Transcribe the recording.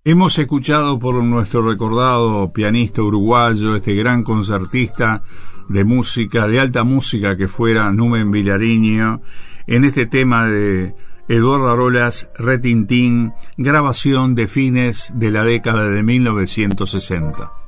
Hemos escuchado por nuestro recordado pianista uruguayo, este gran concertista de música, de alta música que fuera Numen Vilariño, en este tema de Eduardo Arolas, Re Tintín, grabación de fines de la década de 1960.